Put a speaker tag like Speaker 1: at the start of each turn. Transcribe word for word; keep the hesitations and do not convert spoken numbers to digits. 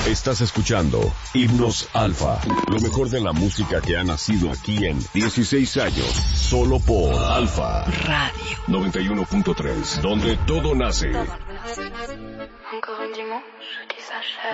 Speaker 1: Estás escuchando Himnos Alfa, lo mejor de la música que ha nacido aquí en dieciséis años, solo por Alfa
Speaker 2: Radio
Speaker 1: noventa y uno punto tres, donde todo nace.
Speaker 3: Encore un dimanche qui s'achève.